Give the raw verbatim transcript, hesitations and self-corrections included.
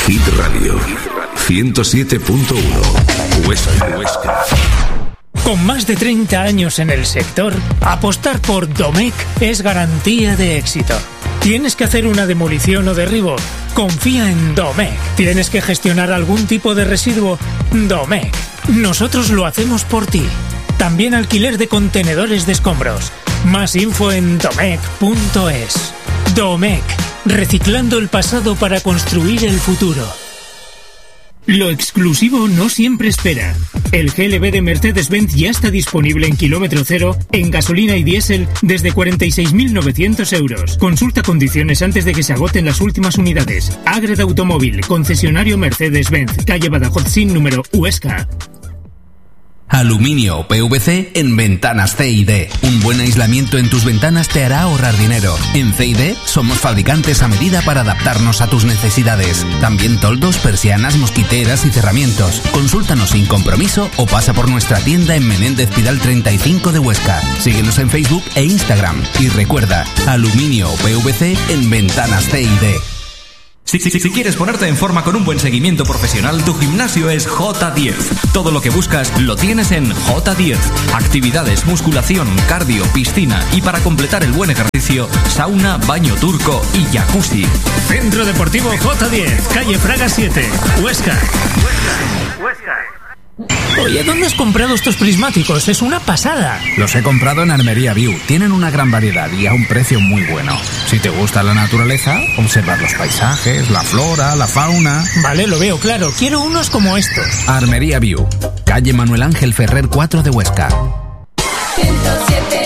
Hit Radio ciento siete punto uno Huesca. Huesca. Con más de treinta años en el sector, apostar por Domecq es garantía de éxito. ¿Tienes que hacer una demolición o derribo? Confía en Domecq. ¿Tienes que gestionar algún tipo de residuo? Domecq. Nosotros lo hacemos por ti. También alquiler de contenedores de escombros. Más info en domecq punto es. Domecq. Reciclando el pasado para construir el futuro. Lo exclusivo no siempre espera. El G L B de Mercedes-Benz ya está disponible en kilómetro cero, en gasolina y diésel, desde cuarenta y seis mil novecientos euros. Consulta condiciones antes de que se agoten las últimas unidades. Ágreda Automóvil, concesionario Mercedes-Benz, calle Badajoz sin número, Huesca. Aluminio o P V C en ventanas C y D. Un buen aislamiento en tus ventanas te hará ahorrar dinero. En C y D somos fabricantes a medida para adaptarnos a tus necesidades. También toldos, persianas, mosquiteras y cerramientos. Consúltanos sin compromiso o pasa por nuestra tienda en Menéndez Pidal treinta y cinco de Huesca. Síguenos en Facebook e Instagram. Y recuerda, aluminio o P V C en ventanas C y D. Si, si, si quieres ponerte en forma con un buen seguimiento profesional, tu gimnasio es J diez. Todo lo que buscas lo tienes en J diez. Actividades, musculación, cardio, piscina y para completar el buen ejercicio, sauna, baño turco y jacuzzi. Centro Deportivo J diez, calle Fraga siete, Huesca. Huesca. Huesca. Oye, ¿dónde has comprado estos prismáticos? Es una pasada. Los he comprado en Armería View. Tienen una gran variedad y a un precio muy bueno. Si te gusta la naturaleza, observar los paisajes, la flora, la fauna... Vale, lo veo claro. Quiero unos como estos. Armería View, calle Manuel Ángel Ferrer cuatro de Huesca. ciento siete